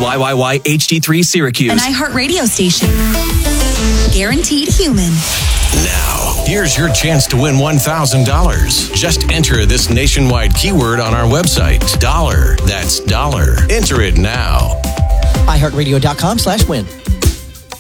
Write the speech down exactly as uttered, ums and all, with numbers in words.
Y Y Y H D three Syracuse. An iHeart radio station. Guaranteed human. Now, here's your chance to win one thousand dollars. Just enter this nationwide keyword on our website. Dollar. That's dollar. Enter it now. iHeartRadio.com slash win.